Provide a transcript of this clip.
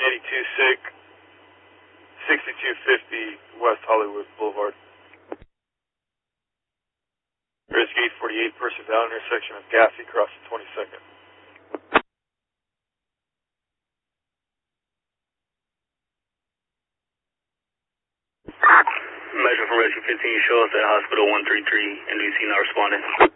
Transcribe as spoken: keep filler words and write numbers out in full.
eighty-two sick, sixty-two fifty West Hollywood Boulevard. Risk eight forty-eight, person down, intersection of Gassy, crossing twenty-second. Measure from Rescue fifteen, show us at Hospital one three three, N B C not responding.